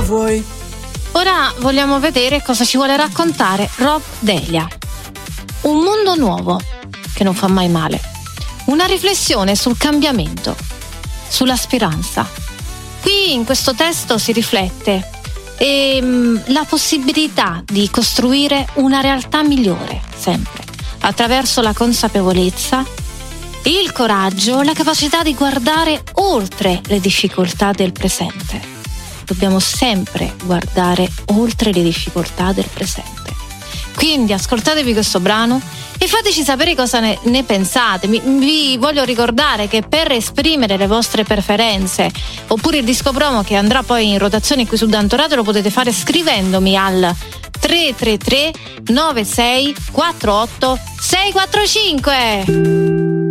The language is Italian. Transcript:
vuoi? Ora vogliamo vedere cosa ci vuole raccontare Rob Delia. Un mondo nuovo che non fa mai male. Una riflessione sul cambiamento, sulla speranza. Qui in questo testo si riflette la possibilità di costruire una realtà migliore, sempre, attraverso la consapevolezza, il coraggio, la capacità di guardare oltre le difficoltà del presente. Dobbiamo sempre guardare oltre le difficoltà del presente. Quindi ascoltatevi questo brano e fateci sapere cosa ne pensate. Vi voglio ricordare che per esprimere le vostre preferenze oppure il disco promo che andrà poi in rotazione qui su Dantorato lo potete fare scrivendomi al 333 96 48 645.